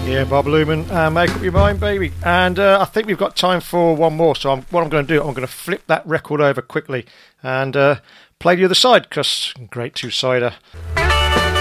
Yeah, Bob Lumen, make up your mind, baby. And I think we've got time for one more. So what I'm going to do, I'm going to flip that record over quickly and play the other side, because great two-sider.